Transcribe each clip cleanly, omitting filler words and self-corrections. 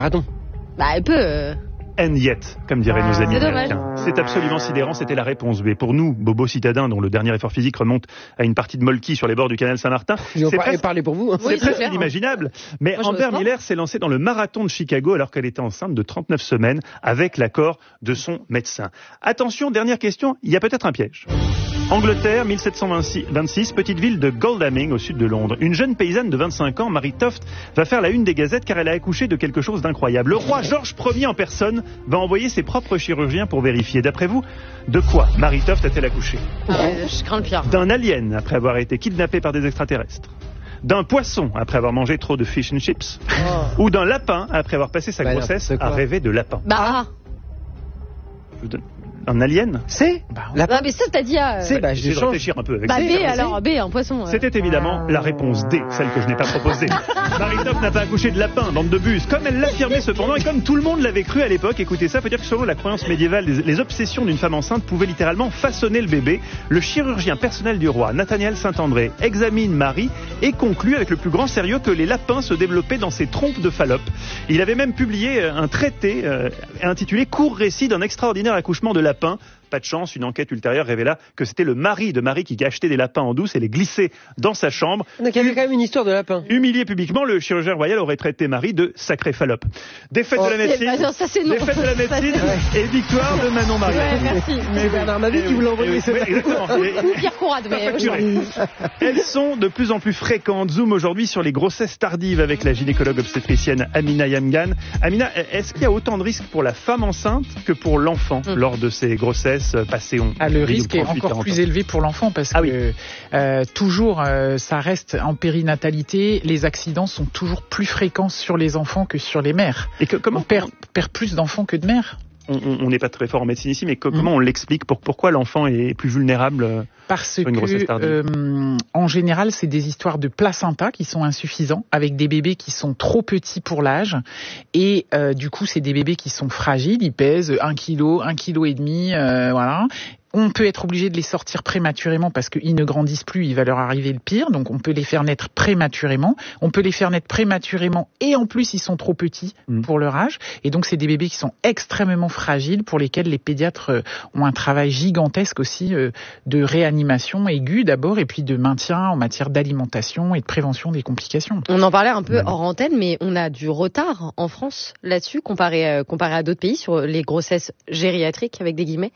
Pardon. Bah, elle peut. And yet, comme diraient nos amis c'est américains. C'est absolument sidérant, c'était la réponse B. Pour nous, bobos citadins, dont le dernier effort physique remonte à une partie de Molki sur les bords du canal Saint-Martin, C'est parler pour vous. Oui, c'est presque inimaginable. Mais Moi, Amber Miller s'est lancée dans le marathon de Chicago alors qu'elle était enceinte de 39 semaines avec l'accord de son médecin. Attention, dernière question, il y a peut-être un piège. Angleterre, 1726, petite ville de Godalming au sud de Londres. Une jeune paysanne de 25 ans, Mary Toft, va faire la une des gazettes car elle a accouché de quelque chose d'incroyable. Le roi George Ier en personne va envoyer ses propres chirurgiens pour vérifier. D'après vous, de quoi Mary Toft a-t-elle accouché ? Je crains le pire. D'un alien après avoir été kidnappé par des extraterrestres ? D'un poisson après avoir mangé trop de fish and chips ? Ou d'un lapin après avoir passé sa grossesse à rêver de lapin ? Bah, Je vous donne un alien ? C'est mais ça, t'as dit. J'essaie de réfléchir un peu avec Bah, ça. B, alors, B, un poisson. C'était évidemment la réponse D, celle que je n'ai pas proposée. Mary Toft n'a pas accouché de lapin, bande de bus, comme elle l'affirmait cependant, et comme tout le monde l'avait cru à l'époque. Écoutez ça, faut dire que selon la croyance médiévale, les obsessions d'une femme enceinte pouvaient littéralement façonner le bébé. Le chirurgien personnel du roi, Nathaniel Saint-André, examine Marie et conclut avec le plus grand sérieux que les lapins se développaient dans ses trompes de Fallope. Il avait même publié un traité intitulé « Court récit d'un extraordinaire accouchement de lapin ». Pas de chance, une enquête ultérieure révéla que c'était le mari de Marie qui achetait des lapins en douce et les glissait dans sa chambre. Donc il y avait quand même une histoire de lapin. Humilié publiquement, le chirurgien royal aurait traité Marie de sacré Fallope. Défaite de la médecine, Ça, c'est non. défaite de la médecine et victoire de Manon Marie. Ouais, merci. Mais Bernard Mabie qui vous l'a envoyé. Exactement. Ou Pierre Courade, mais. Elles sont de plus en plus fréquentes. Zoom aujourd'hui sur les grossesses tardives avec la gynécologue obstétricienne Amina Yamgan. Amina, est-ce qu'il y a autant de risques pour la femme enceinte que pour l'enfant lors de ces grossesses passées le risque est encore plus élevé pour l'enfant parce que toujours, ça reste en périnatalité, les accidents sont toujours plus fréquents sur les enfants que sur les mères. Et comment on perd plus d'enfants que de mères. On n'est pas très fort en médecine ici, mais comment on l'explique ? Pourquoi l'enfant est plus vulnérable Parce pour une grossesse tardive ? En général, c'est des histoires de placenta qui sont insuffisants, avec des bébés qui sont trop petits pour l'âge. Et du coup, c'est des bébés qui sont fragiles, ils pèsent 1 kg, 1,5 kg, voilà. On peut être obligé de les sortir prématurément parce qu'ils ne grandissent plus, il va leur arriver le pire. Donc on peut les faire naître prématurément. On peut les faire naître prématurément et en plus ils sont trop petits pour leur âge. Et donc c'est des bébés qui sont extrêmement fragiles pour lesquels les pédiatres ont un travail gigantesque aussi de réanimation aiguë d'abord et puis de maintien en matière d'alimentation et de prévention des complications. On en parlait un peu hors antenne, mais on a du retard en France là-dessus comparé à d'autres pays sur les grossesses gériatriques avec des guillemets.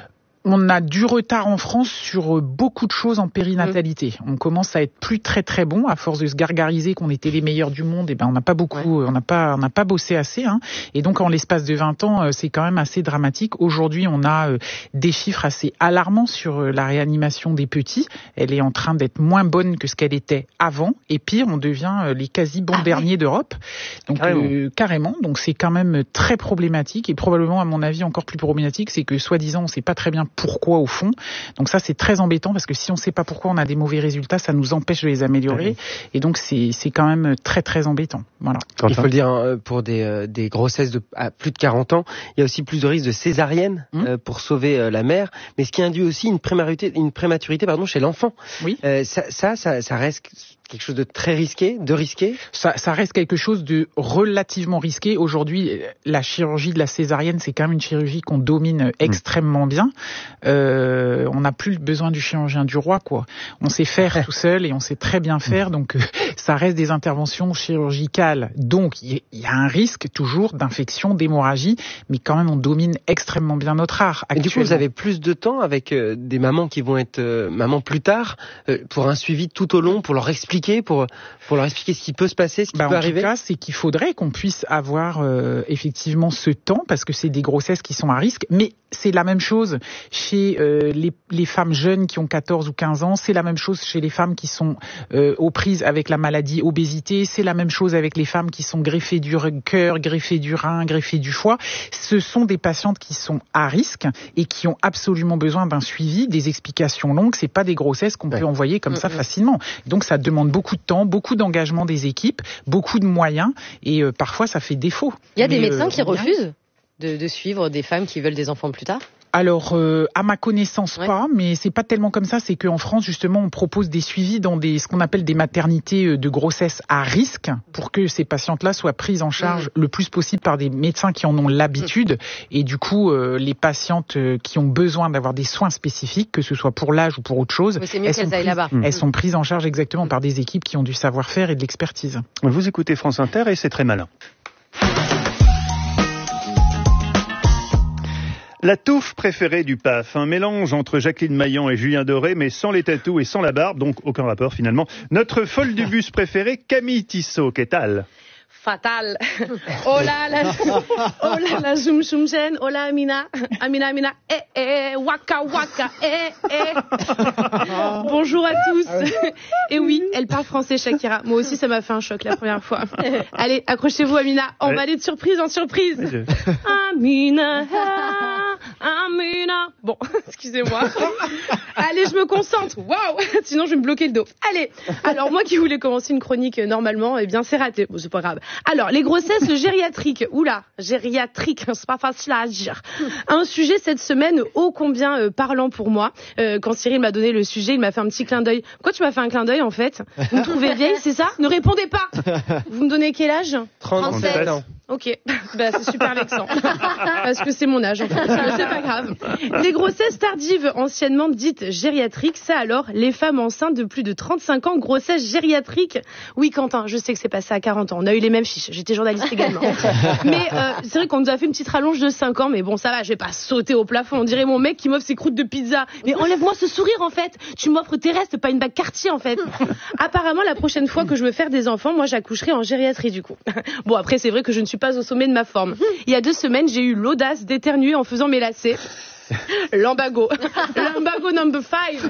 On a du retard en France sur beaucoup de choses en périnatalité. On commence à être plus très très bon à force de se gargariser qu'on était les meilleurs du monde. Et ben on n'a pas beaucoup, on n'a pas bossé assez. Hein. Et donc en l'espace de 20 ans, c'est quand même assez dramatique. Aujourd'hui, on a des chiffres assez alarmants sur la réanimation des petits. Elle est en train d'être moins bonne que ce qu'elle était avant. Et pire, on devient les quasi bons derniers d'Europe. Donc carrément. Donc c'est quand même très problématique et probablement à mon avis encore plus problématique, c'est que soi-disant on ne sait pas très bien pourquoi au fond. Donc ça c'est très embêtant parce que si on ne sait pas pourquoi on a des mauvais résultats, ça nous empêche de les améliorer. Et donc c'est quand même très très embêtant. Voilà. Il faut le dire, pour des grossesses à plus de 40 ans, il y a aussi plus de risques de césarienne pour sauver la mère, mais ce qui induit aussi une prématurité chez l'enfant. Oui. Ça reste quelque chose de très risqué, Ça reste quelque chose de relativement risqué. Aujourd'hui, la chirurgie de la césarienne, c'est quand même une chirurgie qu'on domine extrêmement bien. On n'a plus besoin du chirurgien du roi, quoi. On sait faire tout seul et on sait très bien faire. Donc, ça reste des interventions chirurgicales. Donc, il y a un risque toujours d'infection, d'hémorragie, mais quand même, on domine extrêmement bien notre art. Et du coup, vous avez plus de temps avec des mamans qui vont être mamans plus tard pour un suivi tout au long, pour leur expliquer, pour leur expliquer ce qui peut se passer, ce qui peut arriver. En tout cas, c'est qu'il faudrait qu'on puisse avoir effectivement ce temps parce que c'est des grossesses qui sont à risque, mais c'est la même chose chez les femmes jeunes qui ont 14 ou 15 ans, c'est la même chose chez les femmes qui sont aux prises avec la maladie obésité, c'est la même chose avec les femmes qui sont greffées du cœur, greffées du rein, greffées du foie. Ce sont des patientes qui sont à risque et qui ont absolument besoin d'un suivi, des explications longues. C'est pas des grossesses qu'on peut envoyer comme ça facilement. Donc ça demande beaucoup de temps, beaucoup d'engagement des équipes, beaucoup de moyens et parfois ça fait défaut. Il y a des médecins qui refusent de suivre des femmes qui veulent des enfants plus tard ? Alors, à ma connaissance, pas, mais c'est pas tellement comme ça. C'est qu'en France, justement, on propose des suivis dans ce qu'on appelle des maternités de grossesse à risque, pour que ces patientes-là soient prises en charge le plus possible par des médecins qui en ont l'habitude. Et du coup, les patientes qui ont besoin d'avoir des soins spécifiques, que ce soit pour l'âge ou pour autre chose, c'est mieux qu'elles aillent là-bas. Elles sont prises en charge exactement par des équipes qui ont du savoir-faire et de l'expertise. Vous écoutez France Inter et c'est très malin. La touffe préférée du PAF, un mélange entre Jacqueline Maillan et Julien Doré, mais sans les tatous et sans la barbe, donc aucun rapport finalement. Notre folle du bus préférée, Camille Tissot, qu'est-ce que Fatal. Hola la zoom zoom zen. Hola Amina. Amina. Waka waka. Bonjour à tous. Et oui, elle parle français, Shakira. Moi aussi, ça m'a fait un choc la première fois. Allez, accrochez-vous, Amina. On va aller de surprise en surprise. Amina. Bon, excusez-moi. Allez, je me concentre. Waouh. Sinon, je vais me bloquer le dos. Allez. Alors, moi qui voulais commencer une chronique normalement, eh bien, c'est raté. Bon, c'est pas grave. Alors, les grossesses gériatriques. Oula, gériatrique, c'est pas facile à dire. Un sujet cette semaine ô combien parlant pour moi. Quand Cyril m'a donné le sujet, il m'a fait un petit clin d'œil. Pourquoi tu m'as fait un clin d'œil en fait? Vous me trouvez vieille, c'est ça? Ne répondez pas. Vous me donnez quel âge? 37 ans. Ok, bah, c'est super vexant. Parce que c'est mon âge en fait, c'est pas grave. Les grossesses tardives, anciennement dites gériatriques, ça alors, les femmes enceintes de plus de 35 ans, grossesse gériatrique. Oui Quentin, je sais que c'est passé à 40 ans, on a eu les mêmes fiches, j'étais journaliste également. Mais c'est vrai qu'on nous a fait une petite rallonge de 5 ans, mais bon ça va, je vais pas sauter au plafond, on dirait mon mec qui m'offre ses croûtes de pizza. Mais enlève-moi ce sourire en fait, tu m'offres tes restes, pas une bague Cartier en fait. Apparemment la prochaine fois que je veux faire des enfants, moi j'accoucherai en gériatrie du coup. Bon après c'est vrai que je ne suis pas au sommet de ma forme. Il y a 2 semaines, j'ai eu l'audace d'éternuer en faisant mes lacets. Lumbago number 5.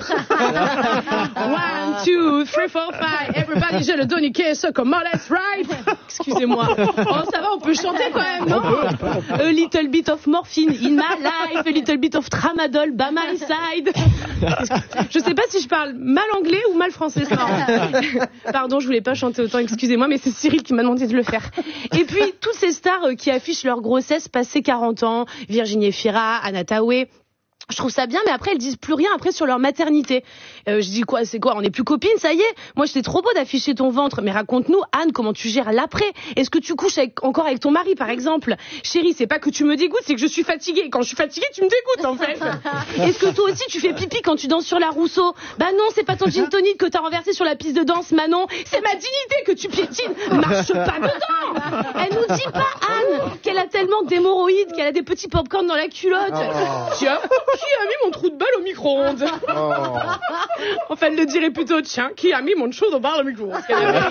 1, 2, 3, 4, 5. Everybody, j'ai le doniquet, so come on, let's ride. Excusez-moi. Oh, ça va, on peut chanter quand même, non? A little bit of morphine in my life, a little bit of tramadol by my side. Je sais pas si je parle mal anglais ou mal français, c'est marrant. Pardon, je voulais pas chanter autant, excusez-moi, mais c'est Cyril qui m'a demandé de le faire. Et puis, toutes ces stars qui affichent leur grossesse passé 40 ans, Virginie Efira, Anna Thaoué, je trouve ça bien, mais après, elles disent plus rien après sur leur maternité. Je dis quoi, c'est quoi? On n'est plus copines, ça y est? Moi, c'était trop beau d'afficher ton ventre, mais raconte-nous, Anne, comment tu gères l'après? Est-ce que tu couches encore avec ton mari, par exemple? Chérie, c'est pas que tu me dégoûtes, c'est que je suis fatiguée. Quand je suis fatiguée, tu me dégoûtes, en fait. Est-ce que toi aussi, tu fais pipi quand tu danses sur la Rousseau? Bah non, c'est pas ton gin tonic que t'as renversé sur la piste de danse, Manon. C'est ma dignité que tu piétines. Marche pas dedans! Elle nous dit pas, Anne, qu'elle a tellement d'hémorroïdes, qu'elle a des petits pop-corn dans la culotte. Tiens, qui a mis mon trou de balle au micro-ondes? Enfin, elle le dirait plutôt, tiens, qui a mis mon trou de balle au micro-ondes?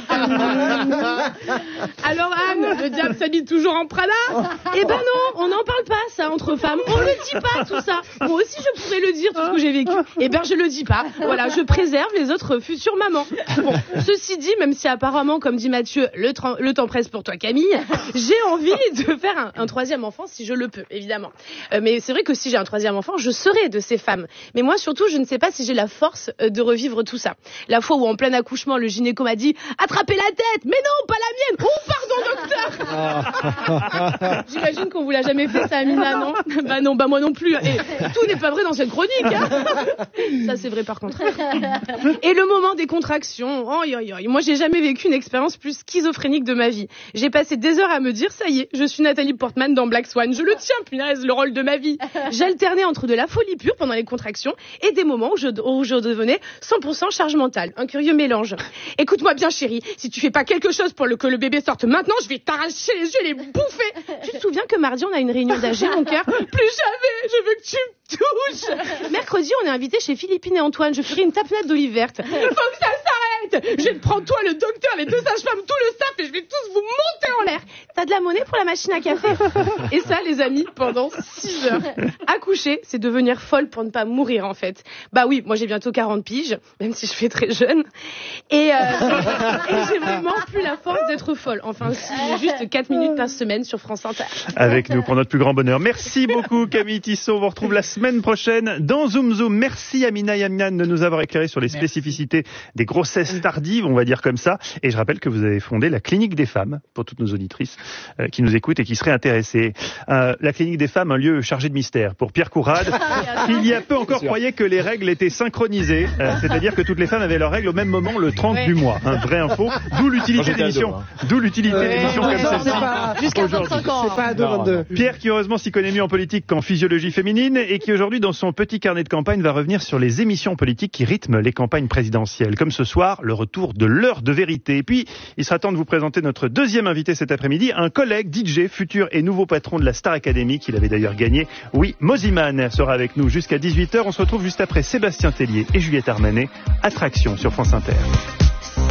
Alors, Anne, le diable s'habille toujours en Prada? Eh ben non, on n'en parle pas, ça, entre femmes. On le dit pas, tout ça. Moi aussi, je pourrais le dire, tout ce que j'ai vécu. Eh ben, je le dis pas. Voilà, je préserve les autres futures mamans. Bon, ceci dit, même si apparemment, comme dit Mathieu, le temps presse pour toi, Camille, j'ai envie de faire un 3e enfant si je le peux, évidemment. Mais c'est vrai que si j'ai un 3e enfant, je serai de ces femmes. Mais moi, surtout, je ne sais pas si j'ai la force de revivre tout ça. La fois où, en plein accouchement, le gynéco m'a dit « Attrapez la tête !» Mais non, pas la mienne. Oh, pardon, docteur. J'imagine qu'on vous l'a jamais fait, ça, Amina, non? Bah non, bah moi non plus. Et tout n'est pas vrai dans cette chronique. Hein. Ça, c'est vrai par contre. Et le moment des contractions. Oh, moi, j'ai jamais vécu une expérience plus schizophrénique de ma vie. J'ai passé des heures à me dire « Ça y est, je suis Nathalie Portman dans Black Swan. Je le tiens, punaise, le rôle de ma vie. » J'alternais entre de la folie pure pendant les contractions et des moments où je devenais 100% charge mentale. Un curieux mélange. Écoute-moi bien, chérie, si tu fais pas quelque chose pour que le bébé sorte maintenant, je vais t'arracher les yeux et les bouffer. Tu te souviens que mardi, on a une réunion d'AG, mon cœur? Plus jamais, je veux que tu me touches. Mercredi, on est invité chez Philippine et Antoine. Je ferai une tapenade d'olive verte. Il faut que ça s'arrête. Je vais te prendre toi, le docteur, les 2 sages-femmes, tout le staff et je vais tous vous monter en l'air. T'as de la monnaie pour la machine à café? Et ça, les amis, pendant 6 heures. Accoucher, c'est devenir folle pour ne pas mourir, en fait. Bah oui, moi j'ai bientôt 40 piges, même si je fais très jeune. Et j'ai vraiment plus la force d'être folle. Enfin, si j'ai juste 4 minutes par semaine sur France Inter. Avec nous pour notre plus grand bonheur. Merci beaucoup, Camille Tissot. On vous retrouve la semaine prochaine dans Zoom Zoom. Merci Amina Yamnan de nous avoir éclairé sur les spécificités des grossesses jeunesse tardive, on va dire comme ça. Et je rappelle que vous avez fondé la Clinique des femmes, pour toutes nos auditrices qui nous écoutent et qui seraient intéressées. La Clinique des femmes, un lieu chargé de mystère. Pour Pierre Courade, il y a peu encore croyait que les règles étaient synchronisées, c'est-à-dire que toutes les femmes avaient leurs règles au même moment, le 30 du mois. Vraie info. D'où l'utilité d'émissions. D'où l'utilité d'émissions comme celle-ci. Jusqu'à 25 ans. C'est pas à 2,22. Pierre, qui heureusement s'y connaît mieux en politique qu'en physiologie féminine, et qui aujourd'hui, dans son petit carnet de campagne, va revenir sur les émissions politiques qui rythment les campagnes présidentielles. Comme ce soir, le retour de l'heure de vérité. Et puis, il sera temps de vous présenter notre deuxième invité cet après-midi, un collègue DJ, futur et nouveau patron de la Star Academy, qu'il avait d'ailleurs gagné. Oui, Moziman sera avec nous jusqu'à 18h. On se retrouve juste après Sébastien Tellier et Juliette Armanet. Attraction sur France Inter.